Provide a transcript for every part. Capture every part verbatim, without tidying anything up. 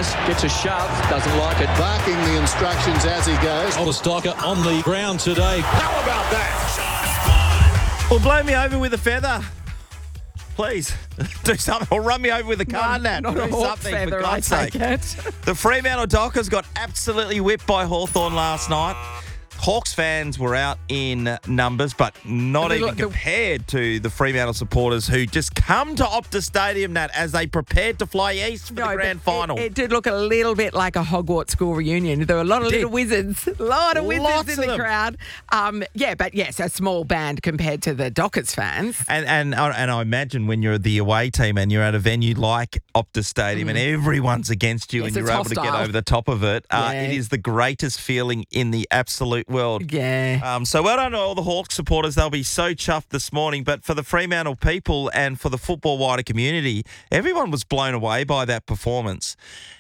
Martinez gets a shove, doesn't like it. Barking the instructions as he goes. Oliver Stocker on the ground today. How about that? Well, blow me over with a feather. Please, do something. Or run me over with a car, Nat. Not do a hawk something, feather, for I God's take sake. it. The Fremantle Dockers got absolutely whipped by Hawthorn last night. Hawks fans were out in numbers, but not The- even the- compared to the Fremantle supporters who just come to Optus Stadium, Nat, as they prepared to fly east for No, the grand but final. It, it did look a little bit like a Hogwarts school reunion. There were a lot of It did. little wizards, a lot of wizards Lots in of the them. crowd. Um, yeah, but yes, a small band compared to the Dockers fans. And and and I imagine when you're the away team and you're at a venue like Optus Stadium and everyone's against you Yes, and you're it's able to get hostile. over the top of it, uh, Yeah. it is the greatest feeling in the absolute world. Yeah. Um, so well done to all the Hawks supporters. They'll be so chuffed this morning. But for the Fremantle people and for the football wider community, everyone was blown away by that performance.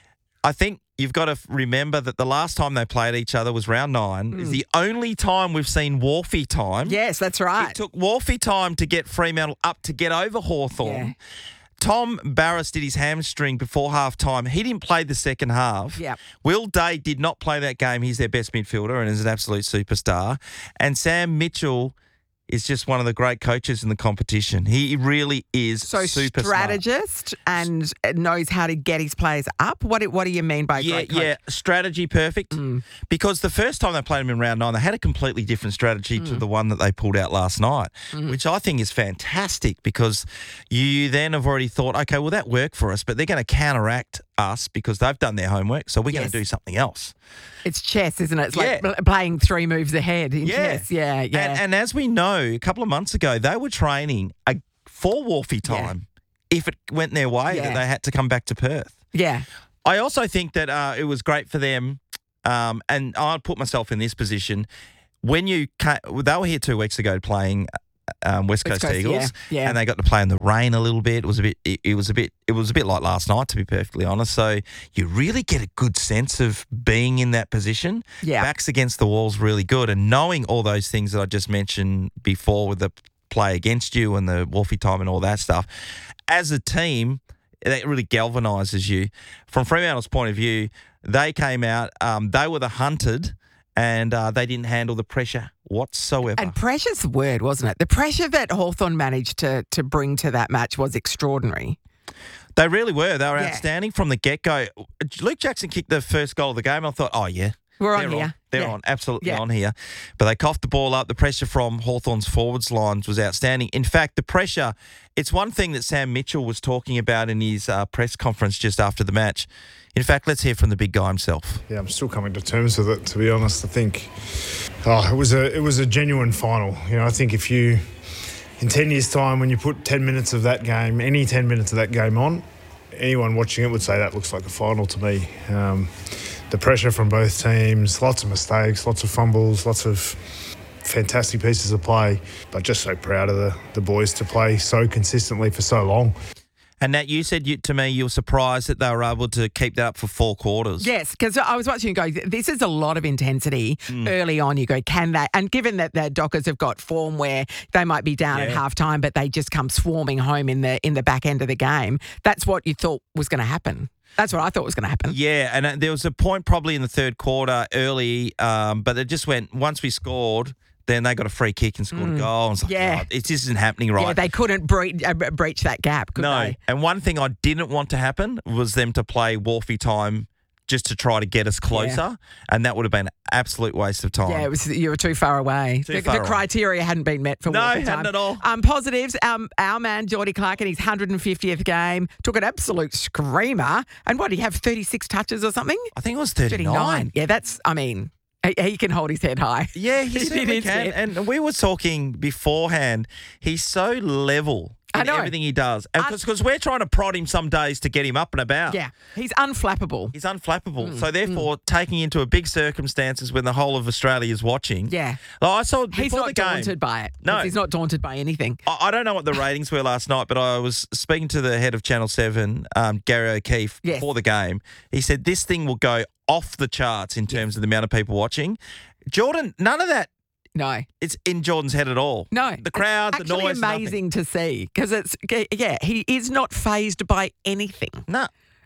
I think you've got to remember that the last time they played each other was round nine. It's the only time we've seen Wharfie time. Yes, that's right. It took Wharfie time to get Fremantle up to get over Hawthorn. Yeah. Tom Barras did his hamstring before half time. He didn't play the second half. Yep. Will Day did not play that game. He's their best midfielder and is an absolute superstar. And Sam Mitchell is just one of the great coaches in the competition. He really is So super smart. strategist and knows how to get his players up. What do, what do you mean by Yeah, great coach? yeah, strategy perfect. Mm. Because the first time they played him in round nine, they had a completely different strategy Mm. to the one that they pulled out last night, which I think is fantastic because you then have already thought, okay, well, that worked for us, but they're going to counteract us because they've done their homework, so we're going Yes. to do something else. It's chess, isn't it? It's Yeah. like pl- playing three moves ahead in Yeah. chess. Yeah, yeah. And, and as we know, a couple of months ago, they were training a, for Wharfie time if it went their way, Yeah. that they had to come back to Perth. yeah. I also think that uh, it was great for them, um, and I'd put myself in this position. When you ca they were here two weeks ago playing um, West Coast, Coast, Eagles, yeah, yeah. and they got to play in the rain a little bit. It was a bit. It, it was a bit. It was a bit like last night, to be perfectly honest. So you really get a good sense of being in that position. Yeah. Backs against the wall's really good, and knowing all those things that I just mentioned before with the play against you and the Wolfie time and all that stuff, as a team, that really galvanises you. From Fremantle's point of view, they came out. Um, they were the hunted. And uh, they didn't handle the pressure whatsoever. And pressure's the word, wasn't it? The pressure that Hawthorn managed to to bring to that match was extraordinary. They really were. They were Yeah. outstanding from the get-go. Luke Jackson kicked the first goal of the game. I thought, oh, yeah. We're on they're here. They're Yeah. on, absolutely Yeah. on here. But they coughed the ball up. The pressure from Hawthorn's forwards lines was outstanding. In fact, the pressure, it's one thing that Sam Mitchell was talking about in his uh, press conference just after the match. In fact, let's hear from the big guy himself. Yeah, I'm still coming to terms with it, to be honest. I think oh, it was a it was a genuine final. You know, I think if you, in ten years' time, when you put ten minutes of that game, any ten minutes of that game on, anyone watching it would say that looks like a final to me. Um, the pressure from both teams, lots of mistakes, lots of fumbles, lots of fantastic pieces of play, but just so proud of the, the boys to play so consistently for so long. And Nat, you said you, to me you were surprised that they were able to keep that up for four quarters. Yes, because I was watching you go, this is a lot of intensity early on. You go, can they? And given that the Dockers have got form where they might be down at Yeah. half time, but they just come swarming home in the in the back end of the game, that's what you thought was going to happen. That's what I thought was going to happen. Yeah, and uh, there was a point probably in the third quarter early, um, but it just went, once we scored, then they got a free kick and scored a goal. And it's like, Yeah. oh, it just isn't happening right. Yeah, they couldn't breach, uh, breach that gap, could no. they? And one thing I didn't want to happen was them to play Wharfie time just to try to get us closer, and that would have been an absolute waste of time. Yeah, it was. You were too far away. Too the, far the away. criteria hadn't been met for No, Walker hadn't time. at all. Um, positives. Um, our man Geordie Clark in his one hundred fiftieth game took an absolute screamer. And what did he have? thirty-six touches or something? I think it was thirty-nine. Yeah, that's. I mean, he, he can hold his head high. Yeah, he He certainly did can. it. And we were talking beforehand, he's so level I in know. everything he does. Un- Because we're trying to prod him some days to get him up and about. Yeah, he's unflappable. He's unflappable. Mm, so therefore, taking into a big circumstances when the whole of Australia is watching. Yeah. Like I saw before He's not the game. daunted by it. No. He's not daunted by anything. I I don't know what the ratings were last night, but I was speaking to the head of Channel seven, um, Gary O'Keefe, Yes. before the game. He said this thing will go off the charts in terms of the amount of people watching. Jordan, none of that No. it's in Jordan's head at all. No. The crowd, It's the actually noise, nothing. amazing to see because it's, yeah, he is not phased by anything. No.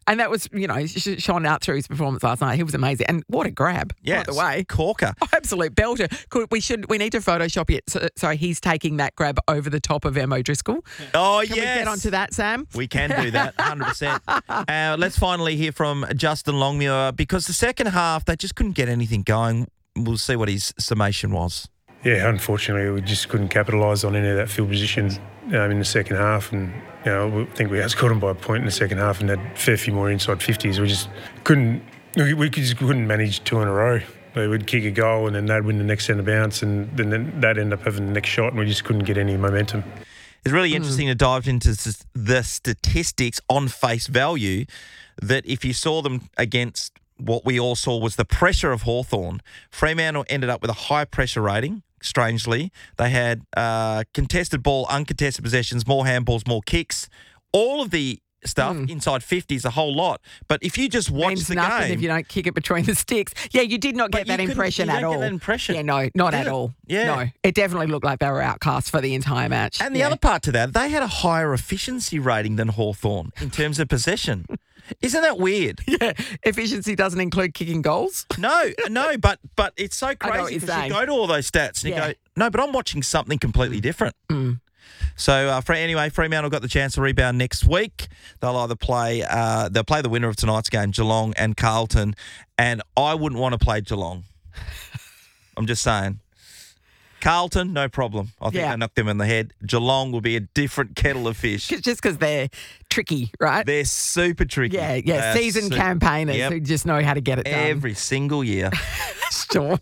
And that was, you know, sh- shone out through his performance last night. He was amazing. And what a grab, Yes, by the way. corker. Oh, absolute belter. Could, we should. We need to Photoshop it. So, so he's taking that grab over the top of Emma Driscoll. Oh, Can yes. we get onto that, Sam? We can do that, one hundred percent. Uh, let's finally hear from Justin Longmuir, because the second half, they just couldn't get anything going. We'll see what his summation was. Yeah, unfortunately, we just couldn't capitalise on any of that field position um, in the second half. And, you know, I think we outscored them by a point in the second half and had a fair few more inside fifties. We just couldn't, we, we just couldn't manage two in a row. They would kick a goal and then they'd win the next centre bounce and then they'd end up having the next shot and we just couldn't get any momentum. It's really interesting mm. to dive into s- the statistics on face value, that if you saw them against what we all saw was the pressure of Hawthorn, Fremantle ended up with a high pressure rating. Strangely, they had uh, contested ball, uncontested possessions, more handballs, more kicks, all of the stuff mm. inside fifties, a whole lot. But if you just watch Means the nothing game, if you don't kick it between the sticks. Yeah, you did not get But that you couldn't- impression you at don't all. get that impression. Yeah, no, not Did at it? all. Yeah. No, it definitely looked like they were outcast for the entire match. and the Yeah. other part to that, they had a higher efficiency rating than Hawthorn in terms of possession. Isn't that weird? Yeah, efficiency doesn't include kicking goals. No, no, but but it's so I know what crazy you're because you saying. go to all those stats and Yeah. you go, no, but I'm watching something completely different. Mm. So uh, Fre- anyway, Fremantle got the chance to rebound next week. They'll either play uh, they'll play the winner of tonight's game, Geelong and Carlton, and I wouldn't want to play Geelong. I'm just saying. Carlton, no problem. I think Yeah. they knocked them in the head. Geelong will be a different kettle of fish. Just because they're tricky, right? They're super tricky. yeah, yeah, They're seasoned su- campaigners Yep. who just know how to get it done. Every single year. Sean,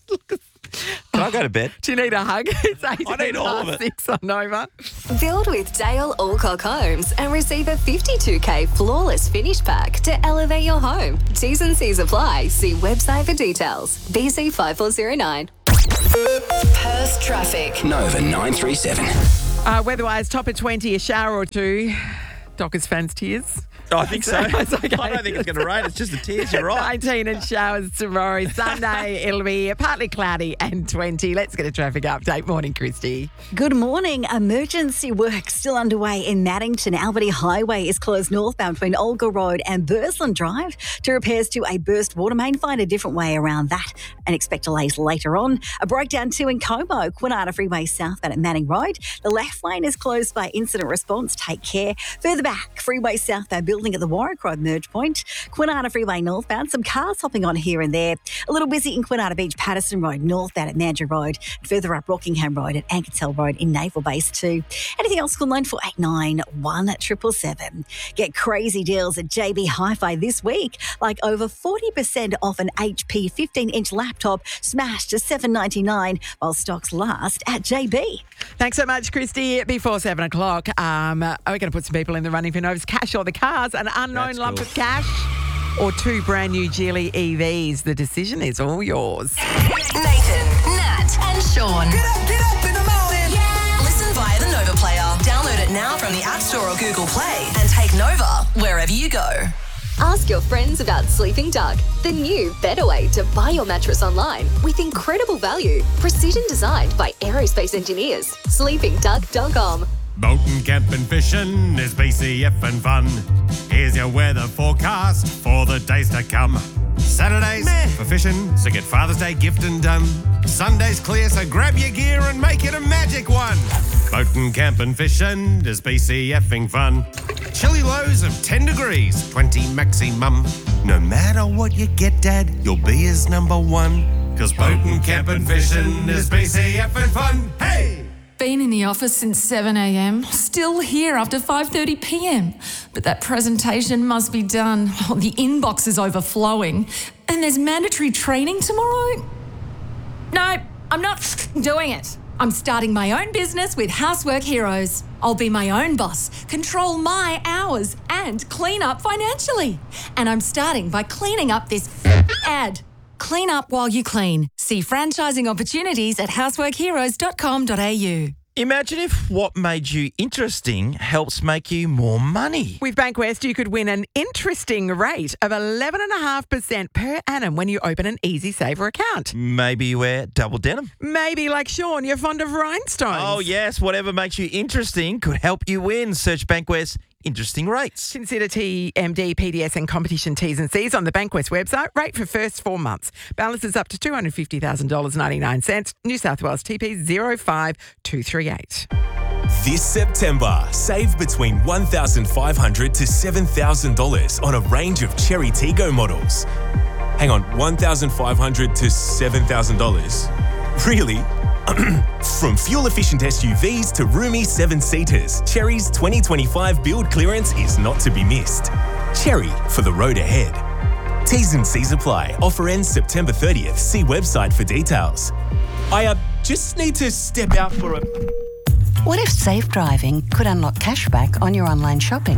Can I go to bed? do you need a hug? It's eighteen I need all of past it. six on Nova. Build with Dale Alcock Homes and receive a fifty-two K flawless finish pack to elevate your home. T's and C's apply. See website for details. B C five four zero nine. Perth traffic. Nova nine three seven. Uh, weather-wise, top of twenty, a shower or two. Dockers fans' tears. Oh, I think so. It's okay. I don't think it's going to rain. It's just the tears. You're right. nineteen and showers tomorrow. Sunday, it'll be partly cloudy and twenty. Let's get a traffic update. Morning, Christy. Good morning. Emergency work still underway in Maddington. Albany Highway is closed northbound between Olga Road and Bursland Drive to repairs to a burst water main. Find a different way around that and expect delays later on. A breakdown too in Como, Kwinana Freeway southbound at Manning Road. The left lane is closed by incident response. Take care. Further back, Freeway southbound building at the Warwick Road merge point. Kwinana Freeway northbound. Some cars hopping on here and there. A little busy in Kwinana Beach, Patterson Road northbound at Mandurah Road. Further up, Rockingham Road at Ankertel Road in Naval Base too. Anything else? Call nine four eight nine, one seven seven seven. Get crazy deals at J B Hi-Fi this week, like over forty percent off an H P fifteen inch laptop smashed to seven ninety-nine while stocks last at J B. Thanks so much, Christy. Before seven o'clock, um, are we going to put some people in the running for Nova's Cash or the Cars? An unknown That's lump cool. of cash or two brand new Geely E Vs? The decision is all yours. Nathan, Nat, and Sean. Get up, get up in the morning. Yeah. Listen via the Nova player. Download it now from the App Store or Google Play and take Nova wherever you go. Ask your friends about Sleeping Duck, the new, better way to buy your mattress online with incredible value, precision designed by aerospace engineers. sleeping duck dot com. Boating, camping, fishing is B C F and fun. Here's your weather forecast for the days to come. Saturdays Meh. for fishing, so get Father's Day gifting done. Sunday's clear, so grab your gear and make it a magic one. Boating, camping, fishing is B C F-ing fun. Chilly lows of ten degrees, twenty maximum. No matter what you get, Dad, you'll be his number one. Cause boating, camping, fishing is B C F-ing fun. Hey! Been in the office since seven a.m, still here after five thirty p.m. But that presentation must be done. Oh, the inbox is overflowing. And there's mandatory training tomorrow? No, I'm not doing it. I'm starting my own business with Housework Heroes. I'll be my own boss, control my hours, and clean up financially. And I'm starting by cleaning up this ad. Clean up while you clean. See franchising opportunities at housework heroes dot com dot a u. Imagine if what made you interesting helps make you more money. With Bankwest, you could win an interesting rate of eleven point five percent per annum when you open an Easy Saver account. Maybe you wear double denim. Maybe, like Sean, you're fond of rhinestones. Oh, yes. Whatever makes you interesting could help you win. Search Bankwest interesting rates. Consider T M D, P D S and competition T's and C's on the Bankwest website. Rate for first four months. Balances up to two hundred fifty thousand dollars ninety-nine. New South Wales T P zero five two three eight. This September, save between one thousand five hundred dollars to seven thousand dollars on a range of Cherry Tiggo models. Hang on, one thousand five hundred dollars to seven thousand dollars? Really? From fuel-efficient S U Vs to roomy seven-seaters, Cherry's twenty twenty-five build clearance is not to be missed. Cherry for the road ahead. T's and C's apply. Offer ends September thirtieth. See website for details. I uh, just need to step out for a... What if safe driving could unlock cashback on your online shopping?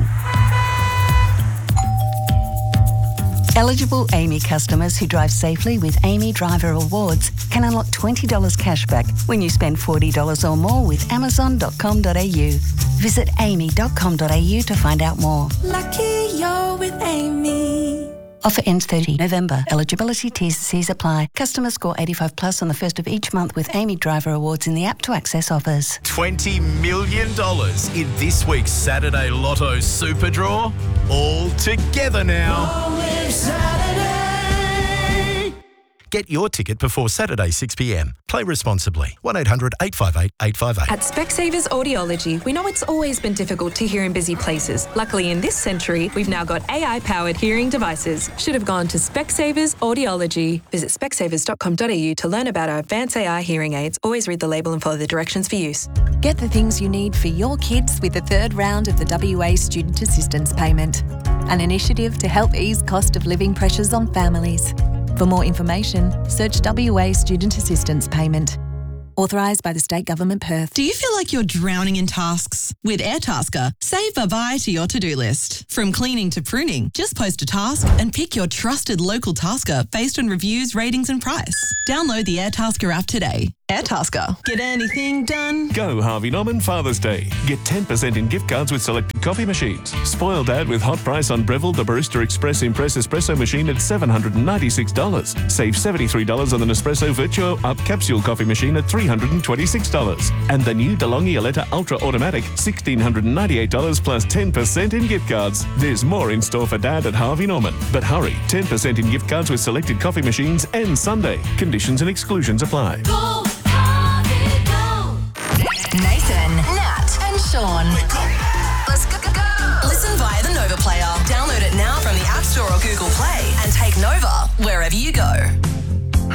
Eligible Amy customers who drive safely with Amy Driver Awards can unlock twenty dollars cashback when you spend forty dollars or more with amazon dot com dot a u. Visit amy dot com dot a u to find out more. Lucky you're with Amy. Offer ends thirtieth November. Eligibility T's and C's apply. Customers score eighty-five plus on the first of each month with Amy Driver Awards in the app to access offers. twenty million dollars in this week's Saturday Lotto Super Draw. All together now. Get your ticket before Saturday six p m. Play responsibly. one eight hundred eight five eight eight five eight. At Specsavers Audiology, we know it's always been difficult to hear in busy places. Luckily, in this century, we've now got A I-powered hearing devices. Should have gone to Specsavers Audiology. Visit specsavers dot com dot a u to learn about our advanced A I hearing aids. Always read the label and follow the directions for use. Get the things you need for your kids with the third round of the W A Student Assistance Payment, an initiative to help ease cost of living pressures on families. For more information, search W A Student Assistance Payment. Authorised by the State Government Perth. Do you feel like you're drowning in tasks? With Airtasker, save bye-bye to your to-do list. From cleaning to pruning, just post a task and pick your trusted local tasker based on reviews, ratings and price. Download the Airtasker app today. Airtasker. Get anything done? Go Harvey Norman Father's Day. Get ten percent in gift cards with selected coffee machines. Spoil Dad with hot price on Breville the Barista Express Impress Espresso machine at seven hundred ninety-six dollars. Save seventy-three dollars on the Nespresso Virtuo Up Capsule coffee machine at three hundred twenty-six dollars. And the new DeLonghi Aletta Ultra Automatic, one thousand six hundred ninety-eight dollars plus ten percent in gift cards. There's more in store for Dad at Harvey Norman. But hurry, ten percent in gift cards with selected coffee machines and Sunday. Conditions and exclusions apply. Go